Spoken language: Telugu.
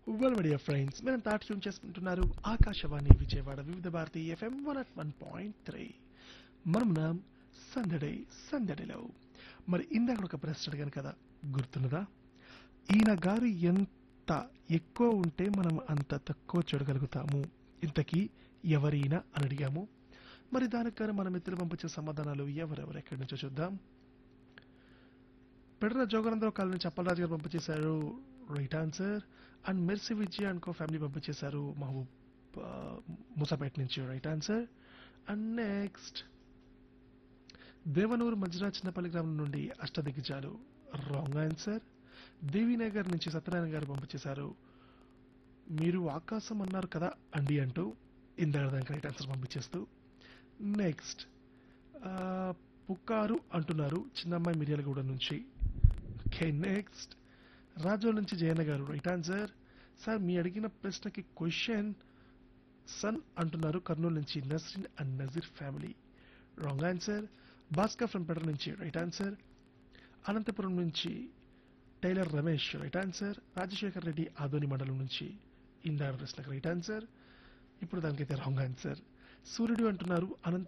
వెల్ మీడియా ఫ్రెండ్స్ మీరు ట్యూన్ చేసుకుంటున్నారు ఆకాశవాణి విజయవాడ వివిధ భారతి ఎఫ్ఎం 101.3 మనం సందడి సందడిలో మరి ఇందాక ఒక ప్రశ్న అడిగాను కదా గుర్తున్నదా ఈయన గారు ఎంత ఎక్కువ ఉంటే మనం అంత తక్కువ చూడగలుగుతాము ఇంతకీ ఎవరైనా అని అడిగాము మరి దానికి గాను మన మిత్రులు పంపించిన సమాధానాలు ఎవరెవరు ఎక్కడి నుంచో చూద్దాం పెడర జోగనందరావు కాలనీ చప్పలరాజు గారు పంపించేశారు right answer and mercy Vijay and co family పంపించేశారు మహబూబ్ ముసాపేట నుంచి right answer and next Devanur Majra Chinnapalli గ్రామం నుండి అష్టదిగ్గజాలు రాంగ్ ఆన్సర్ దేవీనగర్ నుంచి సత్యనారాయణ గారు పంపించేశారు మీరు ఆకాశం అన్నారు కదా అండి అంటూ ఇందాక దానికి రైట్ ఆన్సర్ పంపించేస్తూ నెక్స్ట్ పుక్కారు అంటున్నారు చిన్నమ్మాయి మిర్యాలగూడ నుంచి ఓకే నెక్స్ట్ రాజోల్ నుంచి జయన్న గారు రైట్ ఆన్సర్ సార్ మీ అడిగిన ప్రశ్నకి క్వశ్చన్ సన్ అంటున్నారు కర్నూలు నుంచి Nasrin and Nazir family wrong answer Bhaskar from పెటర్ నుంచి రైట్ ఆన్సర్ అనంతపురం నుంచి tailor Ramesh right answer Rajasekhar Reddy Adoni మండలం నుంచి ఇందాక ప్రశ్నకు రైట్ ఆన్సర్ ఇప్పుడు దానికైతే రాంగ్ ఆన్సర్ సూర్యుడు అంటున్నారు అనంత